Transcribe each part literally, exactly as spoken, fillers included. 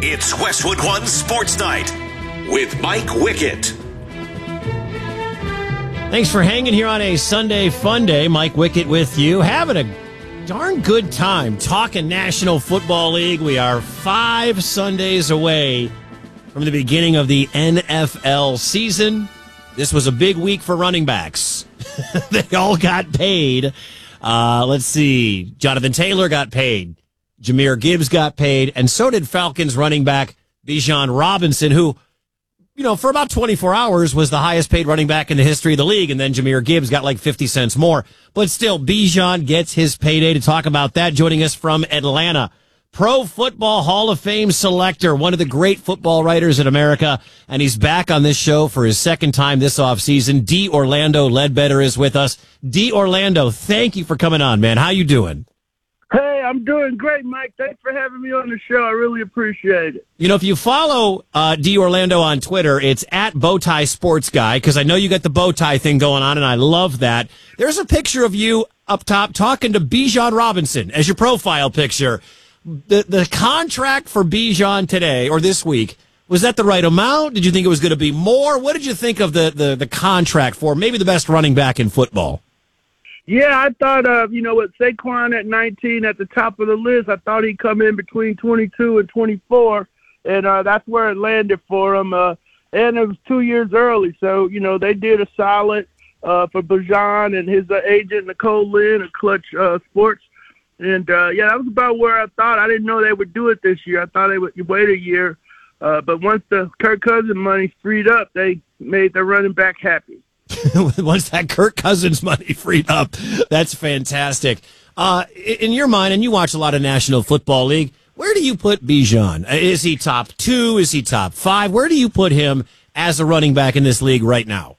It's Westwood One Sports Night with Mike Wickett. Thanks for hanging here on a Sunday fun day. Mike Wickett with you. Having a darn good time talking National Football League. We are five Sundays away from the beginning of the N F L season. This was a big week for running backs. They all got paid. Uh, let's see. Jonathan Taylor got paid. Jahmyr Gibbs got paid. And so did Falcons running back Bijan Robinson, who, you know, for about twenty-four hours was the highest paid running back in the history of the league. And then Jahmyr Gibbs got like fifty cents more. But still, Bijan gets his payday. To talk about that, joining us from Atlanta, Pro Football Hall of Fame selector, one of the great football writers in America, and he's back on this show for his second time this offseason. D. Orlando Ledbetter is with us. D. Orlando, thank you for coming on, man. How you doing? Hey, I'm doing great, Mike. Thanks for having me on the show. I really appreciate it. You know, if you follow uh, D. Orlando on Twitter, it's at Bowtie Sports Guy, because I know you got the bow tie thing going on, and I love that. There's a picture of you up top talking to Bijan Robinson as your profile picture. The the contract for Bijan today, or this week, was that the right amount? Did you think it was going to be more? What did you think of the, the, the contract for maybe the best running back in football? Yeah, I thought, uh, you know, with Saquon at nineteen at the top of the list, I thought he'd come in between twenty-two and twenty-four, and uh, that's where it landed for him. Uh, and it was two years early, so, you know, they did a solid uh, for Bijan and his uh, agent, Nicole Lynn, of Clutch uh, Sports. And, uh, yeah, that was about where I thought. I didn't know they would do it this year. I thought they would wait a year. Uh, but once the Kirk Cousins money freed up, they made their running back happy. Once that Kirk Cousins money freed up, that's fantastic. Uh, in your mind, and you watch a lot of National Football League, where do you put Bijan? Is he top two? Is he top five? Where do you put him as a running back in this league right now?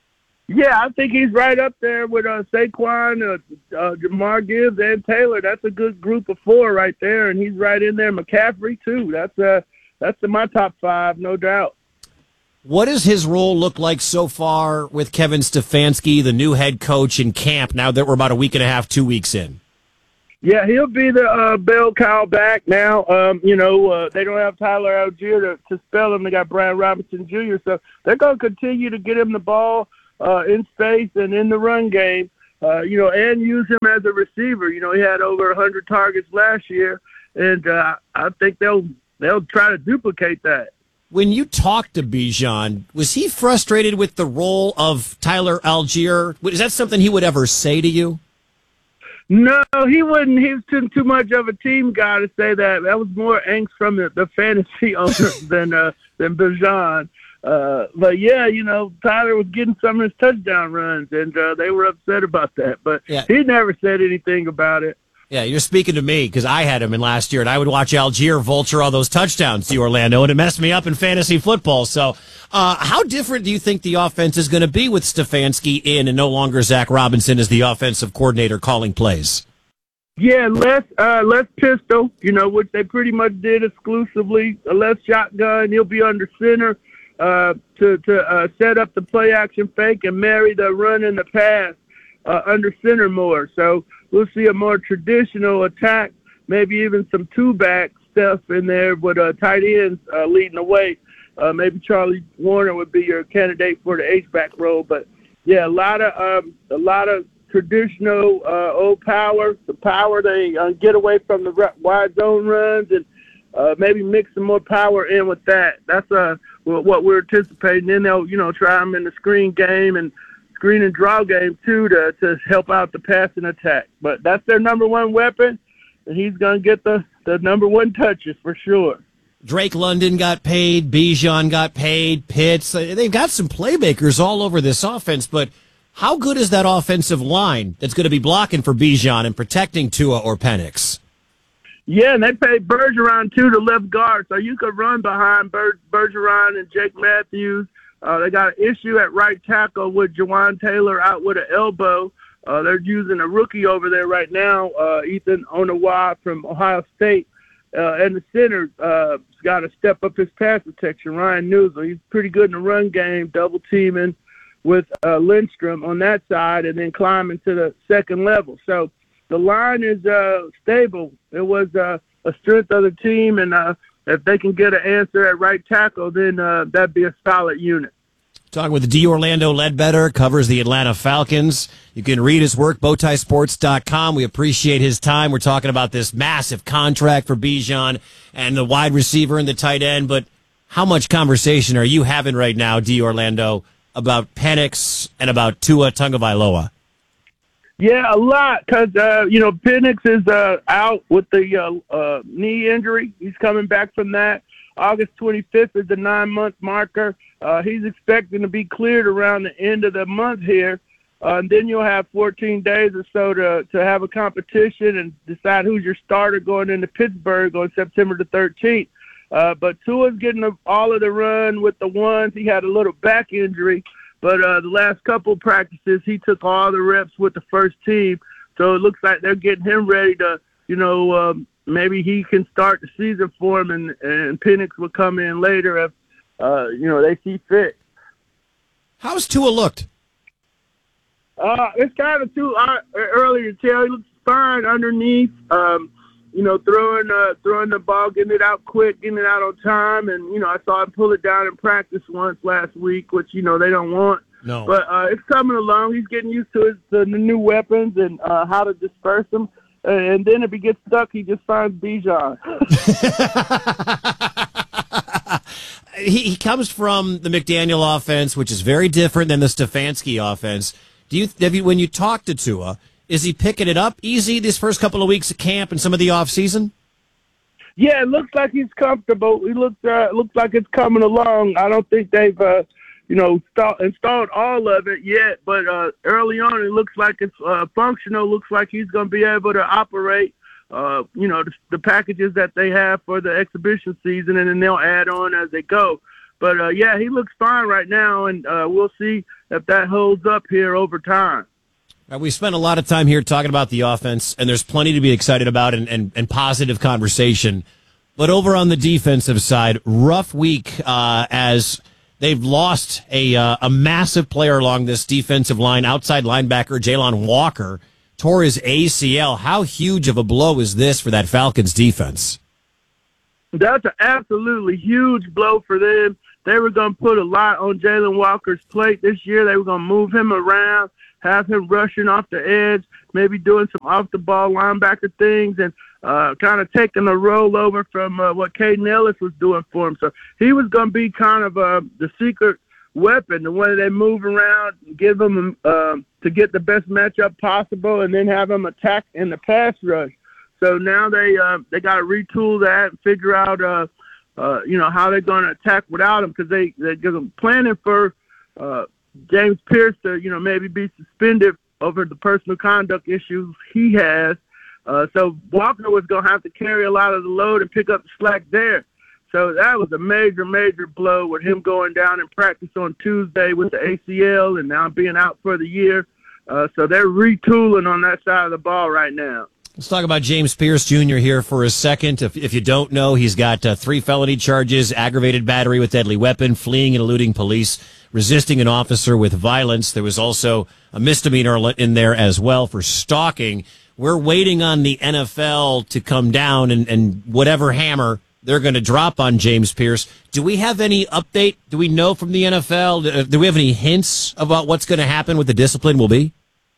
Yeah, I think he's right up there with uh, Saquon, uh, uh, Jahmyr Gibbs, and Taylor. That's a good group of four right there, and he's right in there. McCaffrey, too. That's uh, that's in my top five, no doubt. What does his role look like so far with Kevin Stefanski, the new head coach in camp, now that we're about a week and a half, two weeks in? Yeah, he'll be the uh, bell cow back now. Um, you know, uh, they don't have Tyler Algier to, to spell him. They got Brian Robinson Junior, so they're going to continue to get him the ball Uh, in space and in the run game, uh, you know, and use him as a receiver. You know, he had over one hundred targets last year, and uh, I think they'll they'll try to duplicate that. When you talked to Bijan, was he frustrated with the role of Tyler Algier? Is that something he would ever say to you? No, he wouldn't. He was too, too much of a team guy to say that. That was more angst from the, the fantasy owners than uh, than Bijan. Uh, but yeah, you know, Tyler was getting some of his touchdown runs, and uh, they were upset about that. But yeah. He never said anything about it. Yeah, you're speaking to me because I had him in last year, and I would watch Algier vulture all those touchdowns to Orlando, and it messed me up in fantasy football. So, uh, how different do you think the offense is going to be with Stefanski in, and no longer Zach Robinson as the offensive coordinator calling plays? Yeah, less uh, less pistol, you know, which they pretty much did exclusively. A less shotgun. He'll be under center. Uh, to to uh, set up the play action fake and marry the run and the pass uh, under center more. So we'll see a more traditional attack, maybe even some two back stuff in there with uh, tight ends uh, leading the way. Uh, maybe Charlie Warner would be your candidate for the H back role. But yeah, a lot of um, a lot of traditional uh, old power, the power they uh, get away from the wide zone runs and uh, maybe mix some more power in with that. That's a uh, what we're anticipating. Then they'll, you know, try them in the screen game and screen and draw game too to to help out the passing attack. But that's their number one weapon, and he's going to get the, the number one touches for sure. Drake London got paid. Bijan got paid. Pitts. They've got some playmakers all over this offense, but how good is that offensive line that's going to be blocking for Bijan and protecting Tua or Penix? Yeah, and they paid Bergeron, too, to left guard, so you could run behind Ber- Bergeron and Jake Matthews. Uh, they got an issue at right tackle with Jawan Taylor out with an elbow. Uh, they're using a rookie over there right now, uh, Ethan Onawa from Ohio State. Uh, and the center uh, has got to step up his pass protection, Ryan Newsel. He's pretty good in the run game, double-teaming with uh, Lindstrom on that side and then climbing to the second level. So the line is uh, stable. It was uh, a strength of the team, and uh, if they can get an answer at right tackle, then uh, that'd be a solid unit. Talking with D. Orlando Ledbetter, covers the Atlanta Falcons. You can read his work, bowtie sports dot com. We appreciate his time. We're talking about this massive contract for Bijan and the wide receiver and the tight end. But how much conversation are you having right now, D. Orlando, about Penix and about Tua Tagovailoa? Yeah, a lot, because, uh, you know, Penix is uh, out with the uh, uh, knee injury. He's coming back from that. August twenty-fifth is the nine-month marker. Uh, he's expecting to be cleared around the end of the month here. Uh, and then you'll have fourteen days or so to, to have a competition and decide who's your starter going into Pittsburgh on September the thirteenth. Uh, but Tua's getting the, all of the run with the ones. He had a little back injury, but uh, the last couple practices, he took all the reps with the first team. So it looks like they're getting him ready to, you know, um, maybe he can start the season for him, and, and Penix will come in later if, uh, you know, they see fit. How's Tua looked? Uh, it's kind of too uh, early to tell. He looks fine underneath. Um, you know, throwing uh, throwing the ball, getting it out quick, getting it out on time. And, you know, I saw him pull it down in practice once last week, which, you know, they don't want. No. But uh, it's coming along. He's getting used to his, the new weapons and uh, how to disperse them. Uh, and then if he gets stuck, he just finds Bijan. he, he comes from the McDaniel offense, which is very different than the Stefanski offense. Do you, have you, when you talk to Tua, is he picking it up easy these first couple of weeks of camp and some of the off season? Yeah, it looks like he's comfortable. He looks uh, looks like it's coming along. I don't think they've uh, you know installed, installed all of it yet, but uh, early on it looks like it's uh, functional. Looks like he's going to be able to operate. Uh, you know the, the packages that they have for the exhibition season, and then they'll add on as they go. But uh, yeah, he looks fine right now, and uh, we'll see if that holds up here over time. Right, we spent a lot of time here talking about the offense, and there's plenty to be excited about and, and, and positive conversation. But over on the defensive side, rough week uh, as they've lost a uh, a massive player along this defensive line, outside linebacker Jalon Walker, tore his A C L. How huge of a blow is this for that Falcons defense? That's an absolutely huge blow for them. They were going to put a lot on Jalon Walker's plate this year. They were going to move him around, have him rushing off the edge, maybe doing some off-the-ball linebacker things, and uh, kind of taking a roll over from uh, what Caden Ellis was doing for him. So he was going to be kind of uh, the secret weapon, the one they move around, give him uh, to get the best matchup possible, and then have him attack in the pass rush. So now they uh, they got to retool that and figure out, uh, uh, you know, how they're going to attack without him, because they, they're planning for uh, James Pierce to, you know, maybe be suspended over the personal conduct issues he has. Uh, so Walker was going to have to carry a lot of the load and pick up the slack there. So that was a major, major blow with him going down in practice on Tuesday with the A C L and now being out for the year. Uh, so they're retooling on that side of the ball right now. Let's talk about James Pierce Junior here for a second. If, if you don't know, he's got uh, three felony charges: aggravated battery with deadly weapon, fleeing and eluding police, resisting an officer with violence. There was also a misdemeanor in there as well for stalking. We're waiting on the N F L to come down and, and whatever hammer they're going to drop on James Pierce. Do we have any update? Do we know from the N F L? Do we have any hints about what's going to happen, what the discipline will be?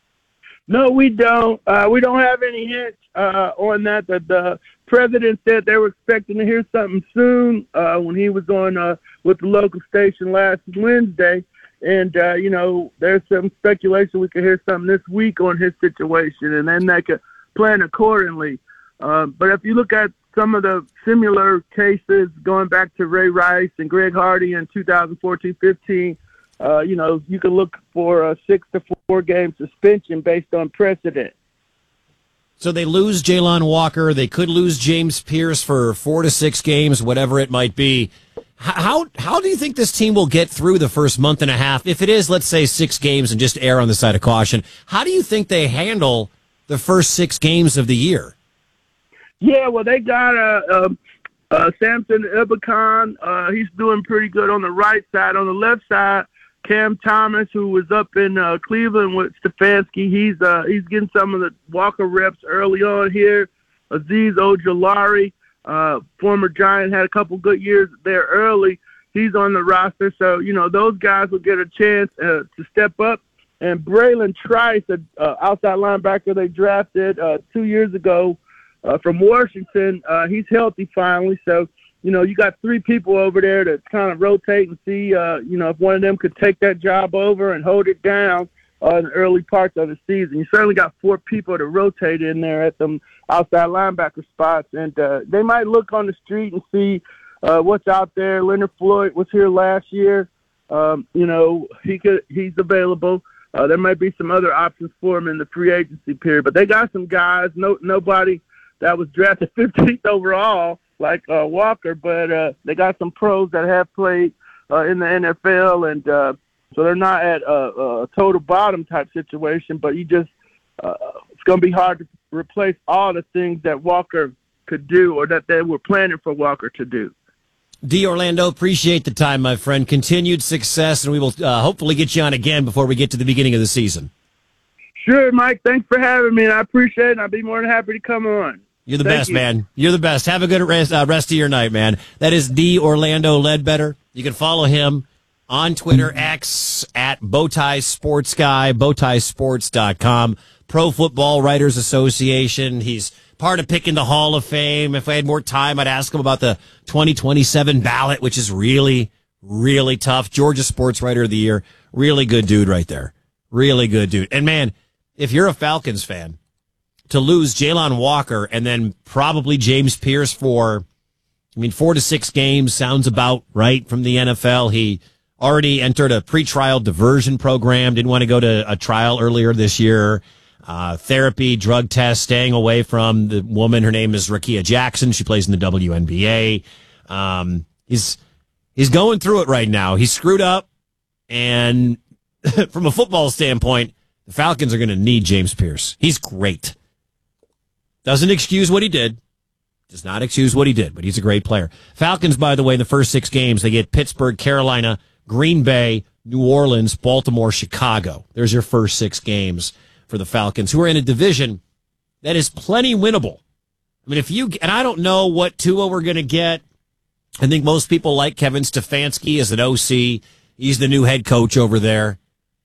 No, we don't. Uh, we don't have any hints uh, on that. The, the president said they were expecting to hear something soon uh, when he was on uh, with the local station last Wednesday. And, uh, you know, there's some speculation we could hear something this week on his situation, and then they could plan accordingly. Uh, but if you look at some of the similar cases going back to Ray Rice and Greg Hardy in two thousand fourteen fifteen, uh, you know, you can look for a six to four game suspension based on precedent. So they lose Jalon Walker. They could lose James Pierce for four to six games, whatever it might be. How how do you think this team will get through the first month and a half? If it is, let's say, six games and just err on the side of caution, how do you think they handle the first six games of the year? Yeah, well, they got uh, uh, uh, Samson Ebukam. Uh, he's doing pretty good on the right side. On the left side, Cam Thomas, who was up in uh, Cleveland with Stefanski, he's uh, he's getting some of the Walker reps early on here. Azeez Ojulari. uh, former Giant, had a couple good years there early. He's on the roster. So, you know, those guys will get a chance uh, to step up. And Braylon Trice, an uh, outside linebacker they drafted uh, two years ago uh, from Washington, uh, he's healthy finally. So, you know, you got three people over there to kind of rotate and see, uh, you know, if one of them could take that job over and hold it down uh, in the early parts of the season. You certainly got four people to rotate in there at them outside linebacker spots. And uh, they might look on the street and see uh, what's out there. Leonard Floyd was here last year. Um, you know, he could he's available. Uh, there might be some other options for him in the free agency period. But they got some guys, no nobody that was drafted fifteenth overall, like uh, Walker, but uh, they got some pros that have played uh, in the N F L, and uh, so they're not at a, a total bottom type situation, but you just uh, it's going to be hard to replace all the things that Walker could do or that they were planning for Walker to do. D. Orlando, appreciate the time, my friend. Continued success, and we will uh, hopefully get you on again before we get to the beginning of the season. Sure, Mike. Thanks for having me, and I appreciate it, and I'll be more than happy to come on. You're the Thank best, you. man. You're the best. Have a good rest, uh, rest of your night, man. That is D. Orlando Ledbetter. You can follow him on Twitter, X, at Bowtie Sports Guy, bowtie sports dot com, Pro Football Writers Association. He's part of picking the Hall of Fame. If I had more time, I'd ask him about the twenty twenty-seven ballot, which is really, really tough. Georgia Sports Writer of the Year. Really good dude right there. Really good dude. And, man, if you're a Falcons fan, to lose Jalon Walker and then probably James Pierce for, I mean, four to six games sounds about right from the N F L. He already entered a pretrial diversion program, didn't want to go to a trial earlier this year. Uh, therapy, drug test, staying away from the woman. Her name is Rakia Jackson. She plays in the W N B A. Um, he's, he's going through it right now. He's screwed up. And from a football standpoint, the Falcons are going to need James Pierce. He's great. Doesn't excuse what he did. Does not excuse what he did, but he's a great player. Falcons, by the way, in the first six games, they get Pittsburgh, Carolina, Green Bay, New Orleans, Baltimore, Chicago. There's your first six games for the Falcons, who are in a division that is plenty winnable. I mean, if you, and I don't know what Tua we're going to get. I think most people like Kevin Stefanski as an O C. He's the new head coach over there.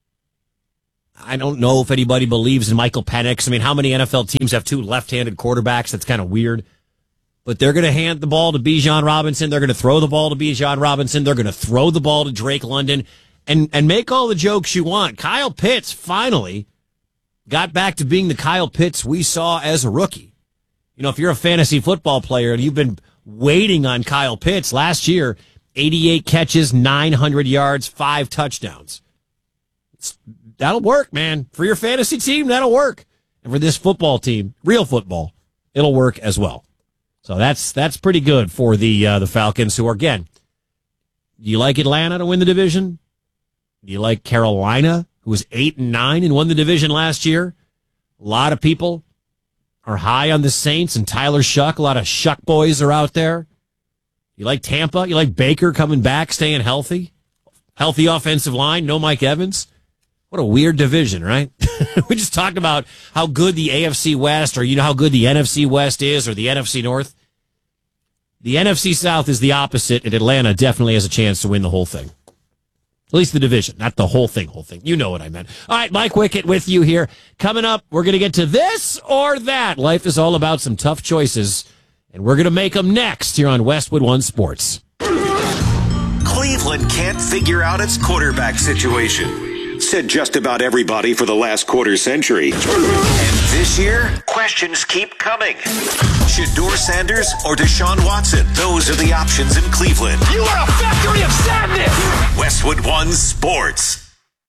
I don't know if anybody believes in Michael Penix. I mean, how many N F L teams have two left-handed quarterbacks? That's kind of weird. But they're going to hand the ball to Bijan Robinson. They're going to throw the ball to Bijan Robinson. They're going to throw the ball to Drake London. And, and make all the jokes you want. Kyle Pitts finally got back to being the Kyle Pitts we saw as a rookie. You know, if you're a fantasy football player and you've been waiting on Kyle Pitts last year, eighty-eight catches, nine hundred yards, five touchdowns. It's, that'll work, man. For your fantasy team, that'll work. And for this football team, real football, it'll work as well. So that's that's pretty good for the uh, the Falcons, who are, again, do you like Atlanta to win the division? Do you like Carolina, who was eight and nine and won the division last year? A lot of people are high on the Saints and Tyler Shuck. A lot of Shuck boys are out there. You like Tampa? You like Baker coming back, staying healthy? Healthy offensive line, no Mike Evans? What a weird division, right? We just talked about how good the A F C West, or you know how good the N F C West is, or the N F C North. The N F C South is the opposite, and Atlanta definitely has a chance to win the whole thing. At least the division, not the whole thing, whole thing. You know what I meant. All right, Mike Wickett with you here. Coming up, we're going to get to this or that. Life is all about some tough choices, and we're going to make them next here on Westwood One Sports. Cleveland can't figure out its quarterback situation. Said just about everybody for the last quarter century. And this year, questions keep coming. Shedeur Sanders or Deshaun Watson? Those are the options in Cleveland. You are a factory of sadness! Westwood One Sports.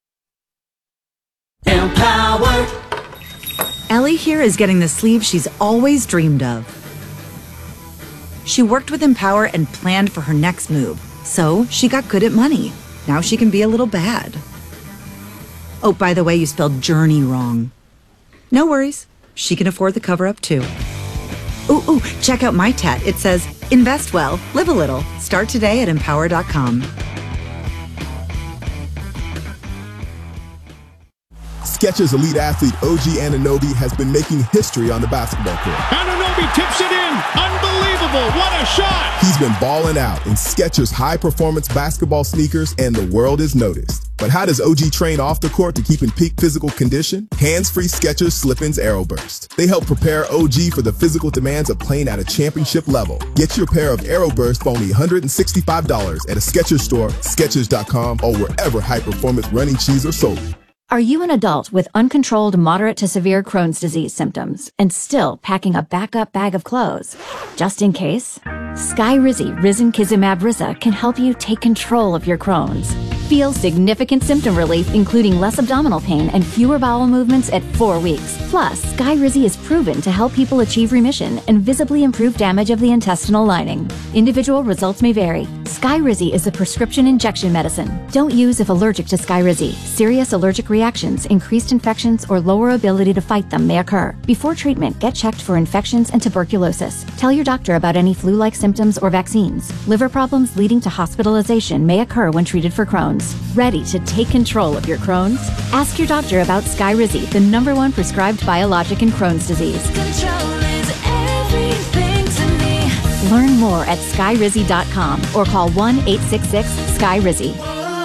Empowered. Ellie here is getting the sleeve she's always dreamed of. She worked with Empower and planned for her next move, so she got good at money. Now she can be a little bad. Oh, by the way, you spelled journey wrong. No worries. She can afford the cover-up, too. Ooh, ooh, check out my tat. It says, invest well, live a little. Start today at empower dot com. Skechers elite athlete O G Anunoby has been making history on the basketball court. Anunoby tips it in. Unbelievable. What a shot. He's been balling out in Skechers high-performance basketball sneakers, and the world is noticed. But how does O G train off the court to keep in peak physical condition? Hands-free Skechers Slip-ins Aeroburst. They help prepare O G for the physical demands of playing at a championship level. Get your pair of Aeroburst for only one hundred sixty-five dollars at a Skechers store, Skechers dot com, or wherever high-performance running shoes are sold. Are you an adult with uncontrolled moderate to severe Crohn's disease symptoms and still packing a backup bag of clothes? Just in case? Skyrizi Risankizumab Riza can help you take control of your Crohn's. Feel significant symptom relief, including less abdominal pain and fewer bowel movements at four weeks. Plus, Skyrizi is proven to help people achieve remission and visibly improve damage of the intestinal lining. Individual results may vary. Skyrizi is a prescription injection medicine. Don't use if allergic to Skyrizi. Serious allergic reactions, increased infections, or lower ability to fight them may occur. Before treatment, get checked for infections and tuberculosis. Tell your doctor about any flu-like symptoms or vaccines. Liver problems leading to hospitalization may occur when treated for Crohn's. Ready to take control of your Crohn's? Ask your doctor about Skyrizi, the number one prescribed biologic in Crohn's disease. Control is everything to me. Learn more at skyrizi dot com or call one eight six six Sky Rizzy.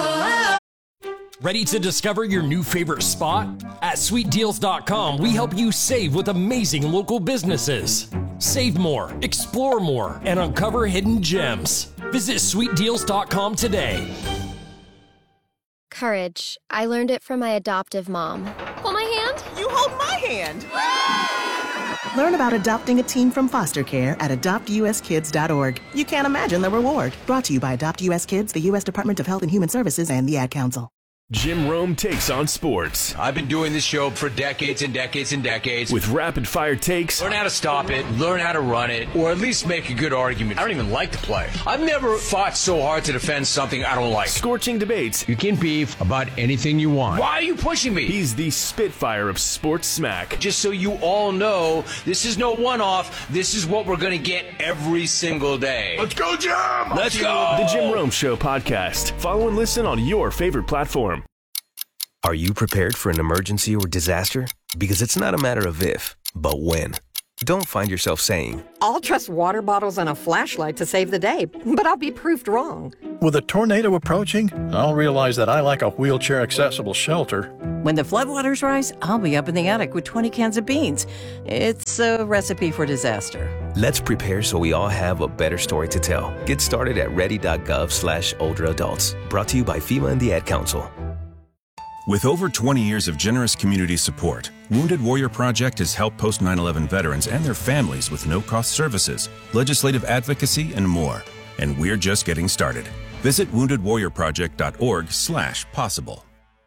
Ready to discover your new favorite spot? At sweet deals dot com, we help you save with amazing local businesses. Save more, explore more, and uncover hidden gems. Visit sweet deals dot com today. Courage. I learned it from my adoptive mom. Hold my hand. You hold my hand. Learn about adopting a teen from foster care at adopt u s kids dot org. You can't imagine the reward. Brought to you by Adopt U S Kids, the U S Department of Health and Human Services, and the Ad Council. Jim Rome takes on sports. I've been doing this show for decades and decades and decades. With rapid-fire takes. Learn how to stop it, learn how to run it, or at least make a good argument. I don't even like the play. I've never fought so hard to defend something I don't like. Scorching debates. You can beef about anything you want. Why are you pushing me? He's the Spitfire of sports smack. Just so you all know, this is no one-off. This is what we're going to get every single day. Let's go, Jim! Let's go! The Jim Rome Show podcast. Follow and listen on your favorite platform. Are you prepared for an emergency or disaster? Because it's not a matter of if, but when. Don't find yourself saying, I'll trust water bottles and a flashlight to save the day, but I'll be proved wrong. With a tornado approaching, I'll realize that I lack a wheelchair-accessible shelter. When the floodwaters rise, I'll be up in the attic with twenty cans of beans. It's a recipe for disaster. Let's prepare so we all have a better story to tell. Get started at ready.gov slash older adults. Brought to you by FEMA and the Ad Council. With over twenty years of generous community support, Wounded Warrior Project has helped post nine eleven veterans and their families with no-cost services, legislative advocacy, and more. And we're just getting started. Visit wounded warrior project dot org slash possible.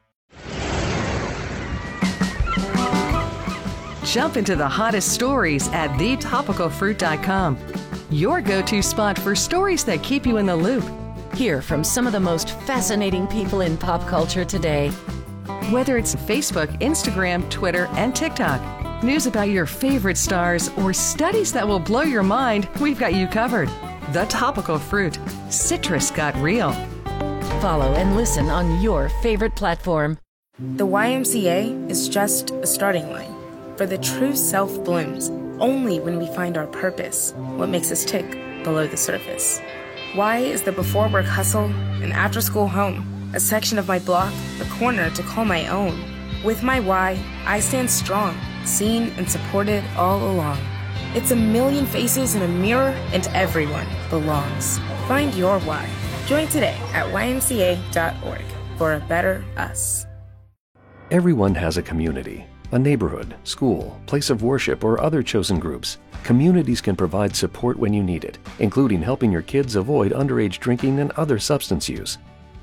Jump into the hottest stories at the topical fruit dot com. Your go-to spot for stories that keep you in the loop. Hear from some of the most fascinating people in pop culture today. Whether it's Facebook, Instagram, Twitter, and TikTok, news about your favorite stars, or studies that will blow your mind, we've got you covered. The Topical Fruit. Citrus got real. Follow and listen on your favorite platform. The Y M C A is just a starting line, for the true self blooms only when we find our purpose, what makes us tick below the surface. Y is the before work hustle, an after school home, a section of my block, a corner to call my own. With my Y, I stand strong, seen and supported all along. It's a million faces in a mirror, and everyone belongs. Find your Y. Join today at y m c a dot org for a better us. Everyone has a community, a neighborhood, school, place of worship, or other chosen groups. Communities can provide support when you need it, including helping your kids avoid underage drinking and other substance use.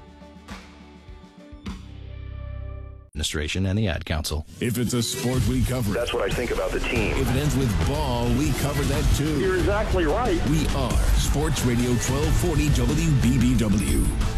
Administration and the Ad Council. If it's a sport, we cover it. That's what I think about the team. If it ends with ball, we cover that too. You're exactly right. We are Sports Radio twelve forty W B B W.